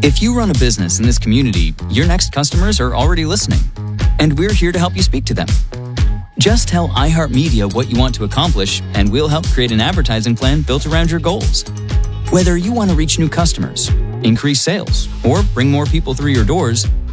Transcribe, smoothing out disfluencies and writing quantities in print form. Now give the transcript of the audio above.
If you run a business in this community, your next customers are already listening, and we're here to help you speak to them. Just tell iHeartMedia what you want to accomplish, and we'll help create an advertising plan built around your goals. Whether you want to reach new customers, increase sales, or bring more people through your doors,